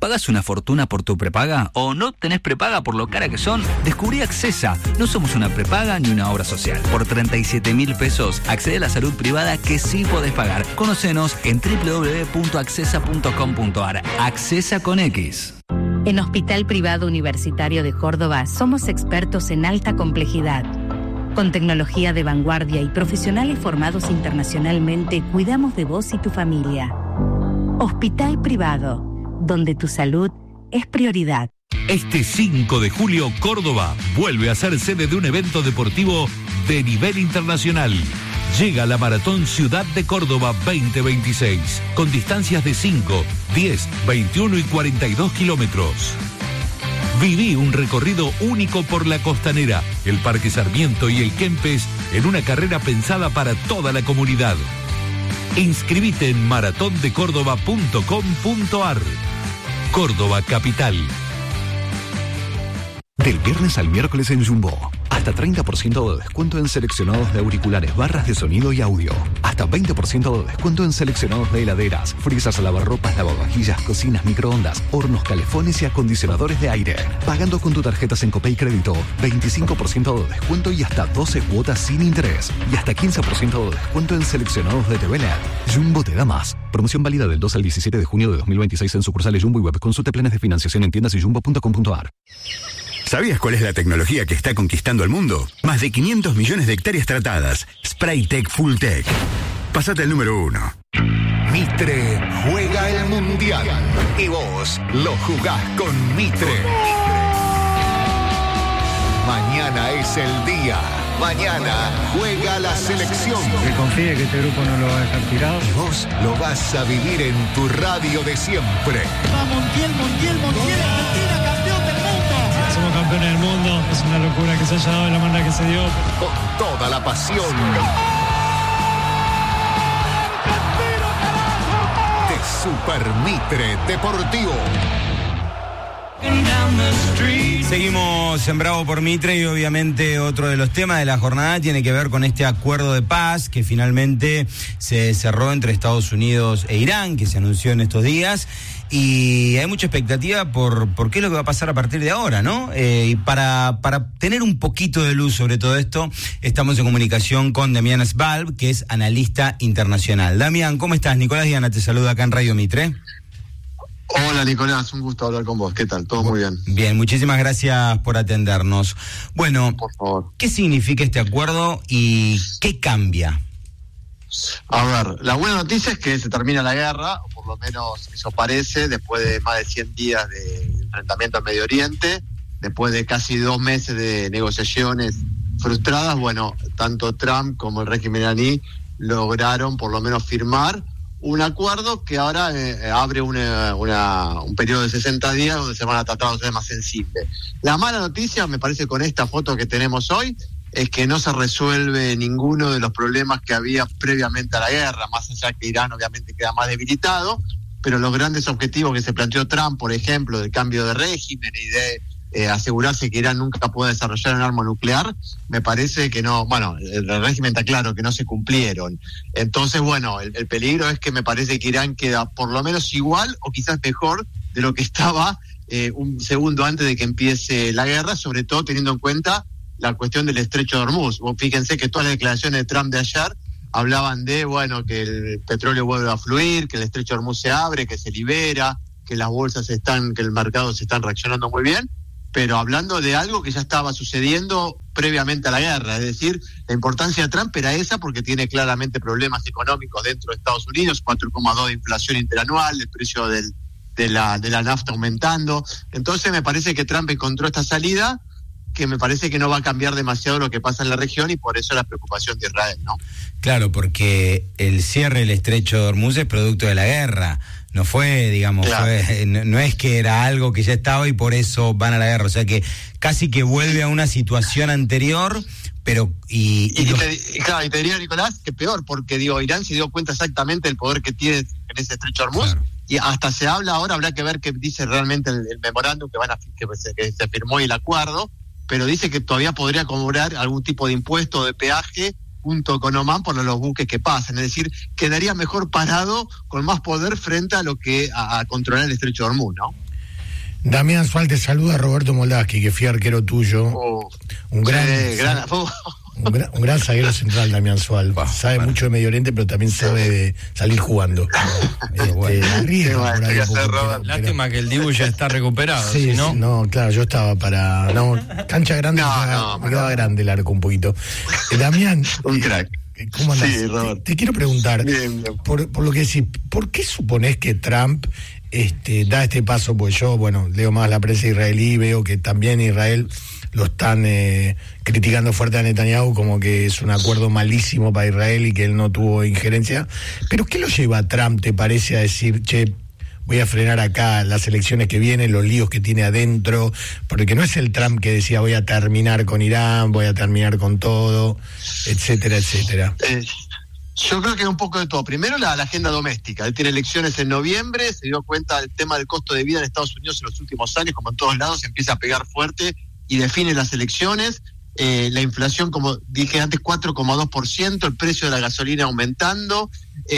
¿Pagás una fortuna por tu prepaga? ¿O no tenés prepaga por lo cara que son? Descubrí Accesa. No somos una prepaga ni una obra social. Por 37.000 pesos, accede a la salud privada que sí podés pagar. Conocenos en www.accesa.com.ar. Accesa con X. En Hospital Privado Universitario de Córdoba somos expertos en alta complejidad. Con tecnología de vanguardia y profesionales formados internacionalmente, cuidamos de vos y tu familia. Hospital Privado, donde tu salud es prioridad. Este 5 de julio, Córdoba vuelve a ser sede de un evento deportivo de nivel internacional. Llega la Maratón Ciudad de Córdoba 2026, con distancias de 5, 10, 21 y 42 kilómetros. Viví un recorrido único por la Costanera, el Parque Sarmiento y el Kempes en una carrera pensada para toda la comunidad. Inscribite en maratondecórdoba.com.ar. Córdoba Capital. Del viernes al miércoles en Jumbo. Hasta 30% de descuento en seleccionados de auriculares, barras de sonido y audio. Hasta 20% de descuento en seleccionados de heladeras, frisas, lavarropas, lavavajillas, cocinas, microondas, hornos, calefones y acondicionadores de aire. Pagando con tu tarjeta Sencopay Crédito, 25% de descuento y hasta 12 cuotas sin interés. Y hasta 15% de descuento en seleccionados de TV LED. Jumbo te da más. Promoción válida del 2 al 17 de junio de 2026 en sucursales Jumbo y web. Consulte planes de financiación en tiendas y jumbo.com.ar. ¿Sabías cuál es la tecnología que está conquistando el mundo? Más de 500 millones de hectáreas tratadas. Spraytec Fulltech. Pasate al número 1. Mitre juega el Mundial. Y vos lo jugás con Mitre. Mañana es el día. Mañana juega la selección. Que confíe que este grupo no lo va a dejar tirado. Y vos lo vas a vivir en tu radio de siempre. Va Montiel, Argentina, campeón del mundo. Somos campeones del mundo. Es una locura que se haya dado de la manera que se dio. Con toda la pasión. De Super Mitre Deportivo. Seguimos en Bravo por Mitre y obviamente otro de los temas de la jornada tiene que ver con este acuerdo de paz que finalmente se cerró entre Estados Unidos e Irán, que se anunció en estos días, y hay mucha expectativa por qué es lo que va a pasar a partir de ahora, ¿no? Y para tener un poquito de luz sobre todo esto, estamos en comunicación con Damián Svalb, que es analista internacional. Damián, ¿cómo estás? Nicolás Diana te saluda acá en Radio Mitre. Hola Nicolás, un gusto hablar con vos. ¿Qué tal? ¿Todo muy bien? Bien, muchísimas gracias por atendernos. Bueno, por favor. ¿Qué significa este acuerdo y qué cambia? A ver, la buena noticia es que se termina la guerra, o por lo menos eso parece, después de más de 100 días de enfrentamiento al Medio Oriente, después de casi 2 meses de negociaciones frustradas. Bueno, tanto Trump como el régimen iraní lograron por lo menos firmar un acuerdo que ahora abre un periodo de 60 días donde se van a tratar los temas sensibles. La mala noticia, me parece, con esta foto que tenemos hoy, es que no se resuelve ninguno de los problemas que había previamente a la guerra, más allá que Irán obviamente queda más debilitado, pero los grandes objetivos que se planteó Trump, por ejemplo, del cambio de régimen y de asegurarse que Irán nunca pueda desarrollar un arma nuclear, me parece que no, bueno, el régimen está claro que no se cumplieron. Entonces, bueno, el peligro es que me parece que Irán queda por lo menos igual o quizás mejor de lo que estaba un segundo antes de que empiece la guerra, sobre todo teniendo en cuenta la cuestión del estrecho de Hormuz. Fíjense que todas las declaraciones de Trump de ayer hablaban de, bueno, que el petróleo vuelve a fluir, que el estrecho de Hormuz se abre, que se libera, que las bolsas que el mercado se están reaccionando muy bien, pero hablando de algo que ya estaba sucediendo previamente a la guerra. Es decir, la importancia de Trump era esa porque tiene claramente problemas económicos dentro de Estados Unidos, 4,2 de inflación interanual, el precio de la nafta aumentando. Entonces me parece que Trump encontró esta salida que me parece que no va a cambiar demasiado lo que pasa en la región y por eso la preocupación de Israel, ¿no? Claro, porque el cierre del estrecho de Hormuz es producto de la guerra. No fue, digamos, claro. No es que era algo que ya estaba y por eso van a la guerra. O sea que casi que vuelve a una situación anterior, pero... Y te diría, Nicolás, que peor, porque Irán se dio cuenta exactamente del poder que tiene en ese estrecho de Hormuz. Claro. Y hasta se habla ahora, habrá que ver qué dice realmente el memorándum que se firmó y el acuerdo, pero dice que todavía podría cobrar algún tipo de impuesto o de peaje junto con Oman por los buques que pasan. Es decir, quedaría mejor parado con más poder frente a lo que a controlar el estrecho de Hormuz, ¿no? Damián Suárez te saluda, Roberto Moldaski, que fui arquero tuyo. Un gran zaguero central, Damián Suárez. Sabe mucho de Medio Oriente, pero también sabe de salir jugando. Lástima que el Dibu ya está recuperado. Sí, ¿no? No, claro, yo estaba para... cancha grande, me quedaba grande el arco un poquito. Damián... un crack. ¿Cómo andás? Sí, te quiero preguntar, bien. Por lo que decís, ¿por qué suponés que Trump da este paso? Pues yo, leo más la prensa israelí y veo que también Israel lo están criticando fuerte a Netanyahu, como que es un acuerdo malísimo para Israel y que él no tuvo injerencia. Pero ¿qué lo lleva a Trump, te parece, a decir, voy a frenar acá las elecciones que vienen, los líos que tiene adentro? Porque no es el Trump que decía voy a terminar con Irán, voy a terminar con todo, etcétera, etcétera. Yo creo que es un poco de todo. Primero la agenda doméstica. Él tiene elecciones en noviembre, se dio cuenta del tema del costo de vida en Estados Unidos en los últimos años, como en todos lados, se empieza a pegar fuerte y define las elecciones. La inflación, como dije antes, 4,2%, el precio de la gasolina aumentando.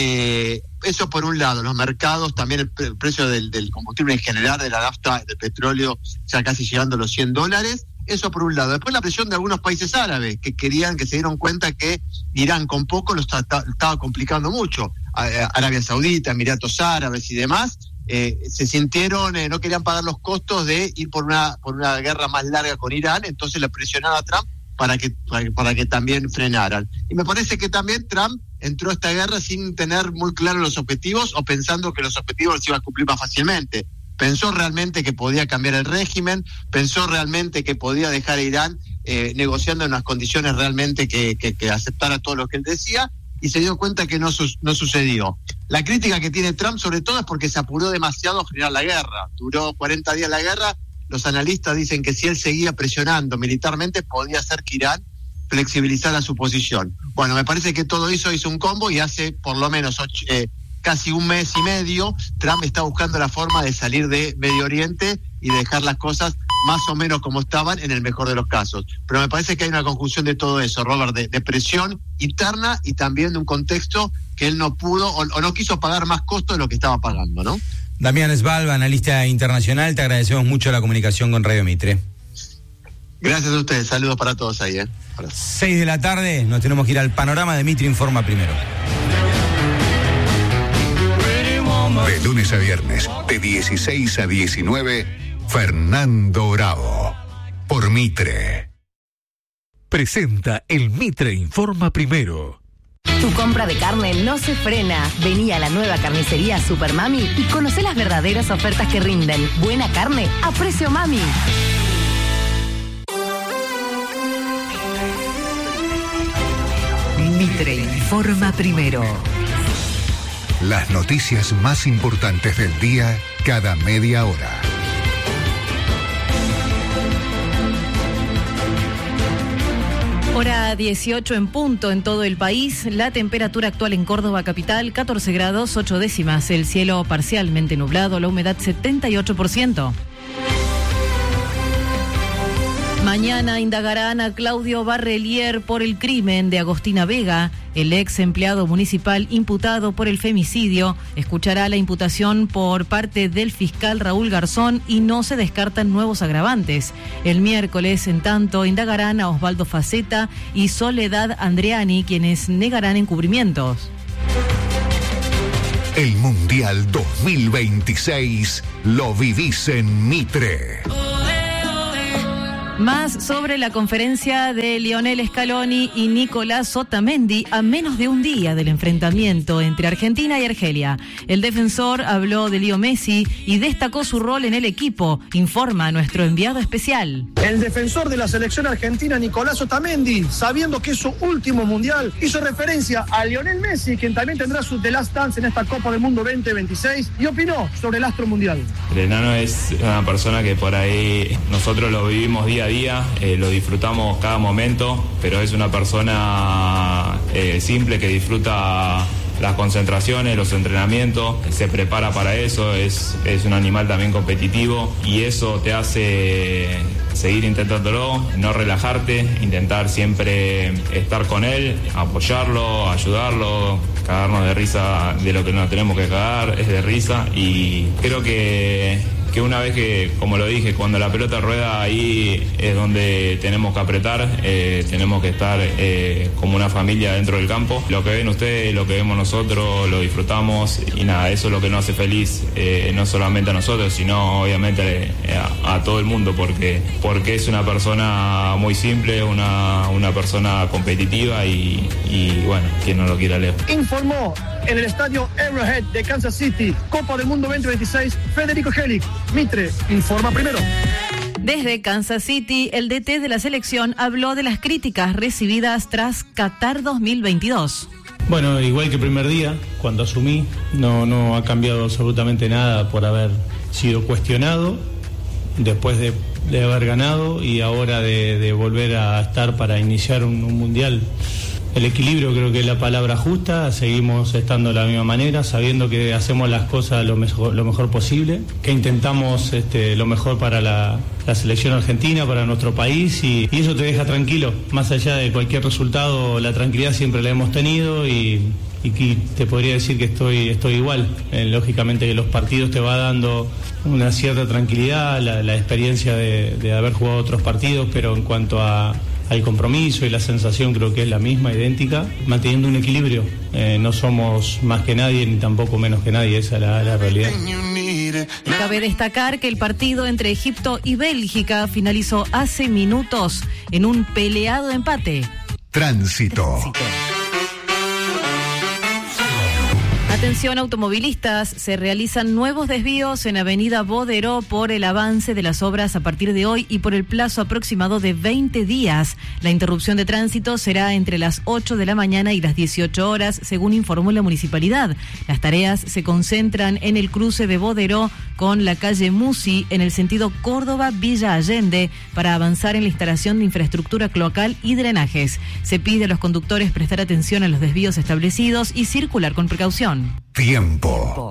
Eso por un lado. Los mercados, también el precio del combustible en general, de la nafta, del petróleo, ya casi llegando a los $100. Eso por un lado. Después la presión de algunos países árabes que se dieron cuenta que Irán con poco lo estaba complicando mucho. Arabia Saudita, Emiratos Árabes y demás, se sintieron, no querían pagar los costos de ir por una guerra más larga con Irán, entonces le presionaron a Trump para que también frenaran. Y me parece que también Trump entró a esta guerra sin tener muy claros los objetivos o pensando que los objetivos los iba a cumplir más fácilmente. Pensó realmente que podía cambiar el régimen, pensó realmente que podía dejar a Irán negociando en unas condiciones realmente que aceptara todo lo que él decía, y se dio cuenta que no sucedió. La crítica que tiene Trump sobre todo es porque se apuró demasiado a frenar la guerra. Duró 40 días la guerra. Los analistas dicen que si él seguía presionando militarmente podía hacer que Irán flexibilizara su posición. Bueno, me parece que todo eso hizo un combo, y hace por lo menos casi un mes y medio Trump está buscando la forma de salir de Medio Oriente y dejar las cosas más o menos como estaban en el mejor de los casos. Pero me parece que hay una conjunción de todo eso, Robert, de presión interna y también de un contexto que él no pudo o no quiso pagar más costo de lo que estaba pagando, ¿no? Damián Svalba, analista internacional, te agradecemos mucho la comunicación con Radio Mitre. Gracias a ustedes, saludos para todos ahí. 6 de la tarde, nos tenemos que ir al panorama de Mitre Informa primero. De lunes a viernes, de 16 a 19, Fernando Bravo, por Mitre. Presenta el Mitre Informa primero. Tu compra de carne no se frena. Vení a la nueva carnicería Super Mami y conocé las verdaderas ofertas que rinden. Buena carne a precio mami. Mitre Informa primero. Las noticias más importantes del día cada media hora. Hora 18 en punto en todo el país. La temperatura actual en Córdoba capital, 14 grados 8 décimas. El cielo parcialmente nublado, la humedad 78%. Mañana indagarán a Claudio Barrelier por el crimen de Agostina Vega. El ex empleado municipal imputado por el femicidio escuchará la imputación por parte del fiscal Raúl Garzón y no se descartan nuevos agravantes. El miércoles, en tanto, indagarán a Osvaldo Faceta y Soledad Andreani, quienes negarán encubrimientos. El Mundial 2026 lo vivís en Mitre. Más sobre la conferencia de Lionel Scaloni y Nicolás Otamendi a menos de un día del enfrentamiento entre Argentina y Argelia. El defensor habló de Leo Messi y destacó su rol en el equipo, informa nuestro enviado especial. El defensor de la selección argentina, Nicolás Otamendi, sabiendo que es su último mundial, hizo referencia a Lionel Messi, quien también tendrá su The Last Dance en esta Copa del Mundo 2026, y opinó sobre el astro mundial. El enano es una persona que por ahí nosotros lo vivimos día a día, lo disfrutamos cada momento, pero es una persona simple que disfruta las concentraciones, los entrenamientos, se prepara para eso, es un animal también competitivo y eso te hace seguir intentándolo, no relajarte, intentar siempre estar con él, apoyarlo, ayudarlo, cagarnos de risa de lo que nos tenemos que cagar, es de risa, y creo que que una vez que, como lo dije, cuando la pelota rueda, ahí es donde tenemos que apretar, tenemos que estar como una familia dentro del campo. Lo que ven ustedes, lo que vemos nosotros, lo disfrutamos y nada, eso es lo que nos hace feliz, no solamente a nosotros, sino obviamente a todo el mundo, porque es una persona muy simple, una persona competitiva y bueno, quien no lo quiera leer. Informó en el estadio Arrowhead de Kansas City, Copa del Mundo 2026, Federico Helig. Mitre informa primero. Desde Kansas City, el DT de la selección habló de las críticas recibidas tras Qatar 2022. Bueno, igual que el primer día, cuando asumí, no ha cambiado absolutamente nada por haber sido cuestionado después de haber ganado y ahora de volver a estar para iniciar un mundial. El equilibrio creo que es la palabra justa, seguimos estando de la misma manera, sabiendo que hacemos las cosas lo mejor posible, que intentamos lo mejor para la selección argentina, para nuestro país y eso te deja tranquilo. Más allá de cualquier resultado, la tranquilidad siempre la hemos tenido y te podría decir que estoy igual. Lógicamente que los partidos te va dando una cierta tranquilidad, la experiencia de haber jugado otros partidos, pero en cuanto al compromiso y la sensación creo que es la misma, idéntica, manteniendo un equilibrio. No somos más que nadie ni tampoco menos que nadie, esa es la realidad. Cabe destacar que el partido entre Egipto y Bélgica finalizó hace minutos en un peleado empate. Tránsito. Atención automovilistas, se realizan nuevos desvíos en Avenida Boderó por el avance de las obras a partir de hoy y por el plazo aproximado de 20 días. La interrupción de tránsito será entre las 8 de la mañana y las 18 horas, según informó la municipalidad. Las tareas se concentran en el cruce de Boderó con la calle Musi en el sentido Córdoba-Villa Allende para avanzar en la instalación de infraestructura cloacal y drenajes. Se pide a los conductores prestar atención a los desvíos establecidos y circular con precaución. Tiempo.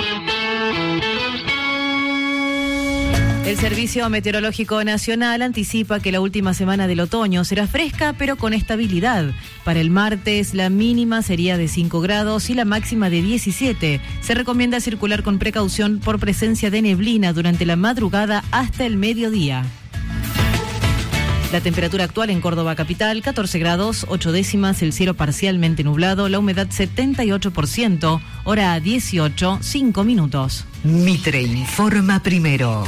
El Servicio Meteorológico Nacional anticipa que la última semana del otoño será fresca pero con estabilidad. Para el martes la mínima sería de 5 grados y la máxima de 17. Se recomienda circular con precaución por presencia de neblina durante la madrugada hasta el mediodía. La temperatura actual en Córdoba capital, 14 grados, 8 décimas, el cielo parcialmente nublado, la humedad 78%, hora 18, 5 minutos. Mitre informa primero.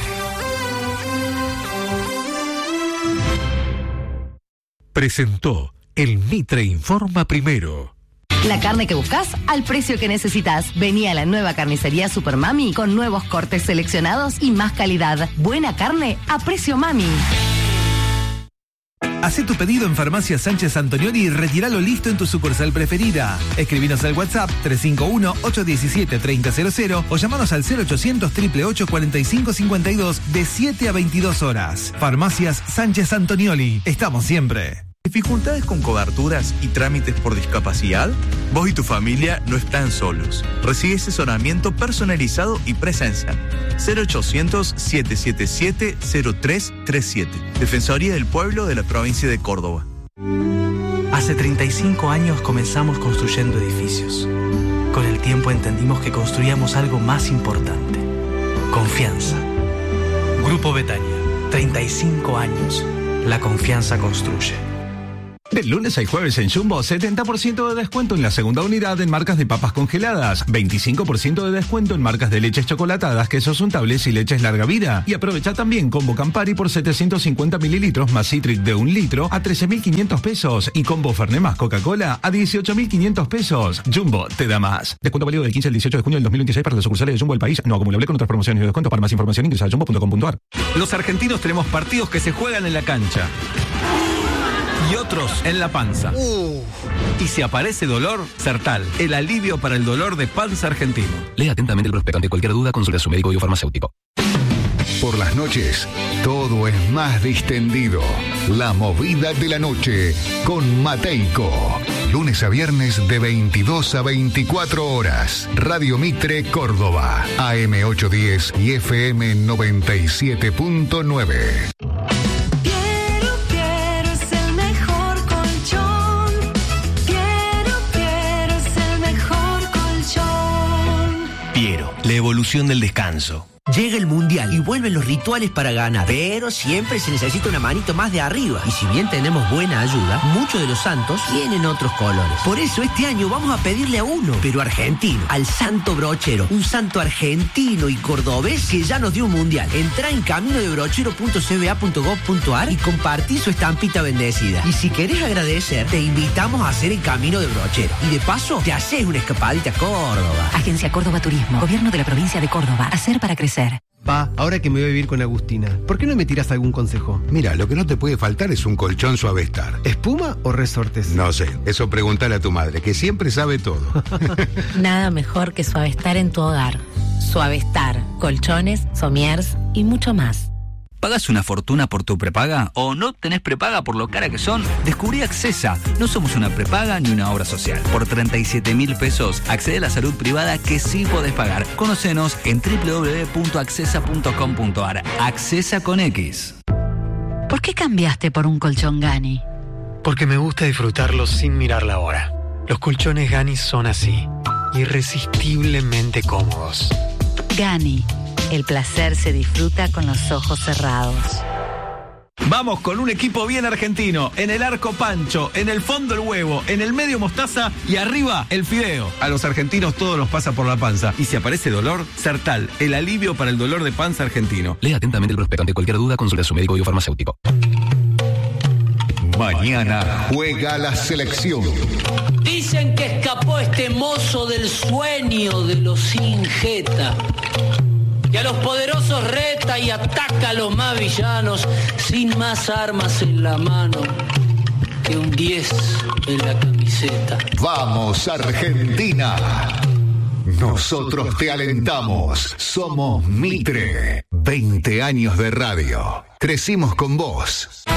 Presentó el Mitre informa primero. La carne que buscas al precio que necesitas. Vení a la nueva carnicería Super Mami con nuevos cortes seleccionados y más calidad. Buena carne a precio Mami. Hacé tu pedido en Farmacia Sánchez Antonioli y retíralo listo en tu sucursal preferida. Escribinos al WhatsApp 351-817-3000 o llamanos al 0800-888-4552 de 7 a 22 horas. Farmacias Sánchez Antonioli. Estamos siempre. ¿Dificultades con coberturas y trámites por discapacidad? Vos y tu familia no están solos. Recibe asesoramiento personalizado y presencial. 0800-777-0337. Defensoría del Pueblo de la provincia de Córdoba. Hace 35 años comenzamos construyendo edificios. Con el tiempo entendimos que construíamos algo más importante. Confianza. Grupo Betania. 35 años. La confianza construye. Del lunes al jueves en Jumbo, 70% de descuento en la segunda unidad en marcas de papas congeladas, 25% de descuento en marcas de leches chocolatadas, quesos untables y leches larga vida. Y aprovecha también combo Campari por 750 mililitros más Citric de 1 litro a 13.500 pesos y combo Fernet más Coca-Cola a 18.500 pesos. Jumbo te da más. Descuento válido del 15 al 18 de junio del 2026 para las sucursales de Jumbo del país. No acumulable con otras promociones y descuentos. Para más información ingresa a jumbo.com.ar. Los argentinos tenemos partidos que se juegan en la cancha y otros en la panza. Y si aparece dolor, Sertal, el alivio para el dolor de panza argentino. Lea atentamente el prospecto. Ante cualquier duda, consulte a su médico biofarmacéutico. Por las noches, todo es más distendido. La movida de la noche con Mateico. Lunes a viernes de 22 a 24 horas. Radio Mitre Córdoba. AM 810 y FM 97.9. La evolución del descanso. Llega el Mundial y vuelven los rituales para ganar, pero siempre se necesita una manito más de arriba. Y si bien tenemos buena ayuda, muchos de los santos tienen otros colores. Por eso este año vamos a pedirle a uno, pero argentino, al Santo Brochero, un santo argentino y cordobés que ya nos dio un Mundial. Entrá en caminodebrochero.cba.gov.ar y compartí su estampita bendecida. Y si querés agradecer, te invitamos a hacer el Camino de Brochero. Y de paso, te haces una escapadita a Córdoba. Agencia Córdoba Turismo, Gobierno de la Provincia de Córdoba. Hacer para crecer. Pa, ahora que me voy a vivir con Agustina, ¿por qué no me tiras algún consejo? Mira, lo que no te puede faltar es un colchón Suavestar. ¿Espuma o resortes? No sé, eso pregúntale a tu madre, que siempre sabe todo. Nada mejor que Suavestar en tu hogar. Suavestar, colchones, somiers y mucho más. ¿Pagas una fortuna por tu prepaga o no tenés prepaga por lo cara que son? Descubrí Accesa. No somos una prepaga ni una obra social. Por 37.000 pesos accede a la salud privada que sí podés pagar. Conocenos en www.accesa.com.ar. Accesa con X. ¿Por qué cambiaste por un colchón Gani? Porque me gusta disfrutarlo sin mirar la hora. Los colchones Gani son así, irresistiblemente cómodos. Gani. El placer se disfruta con los ojos cerrados. Vamos con un equipo bien argentino. En el arco Pancho, en el fondo el huevo, en el medio mostaza y arriba el fideo. A los argentinos todo los pasa por la panza. Y si aparece dolor, Sertal, el alivio para el dolor de panza argentino. Lea atentamente el prospecto. Ante cualquier duda, consulta a su médico y farmacéutico. Mañana juega la selección. Dicen que escapó este mozo del sueño de los sin jeta. Y a los poderosos reta y ataca a los más villanos sin más armas en la mano que un 10 en la camiseta. Vamos, Argentina. Nosotros te alentamos. Somos Mitre. 20 años de radio. Crecimos con vos.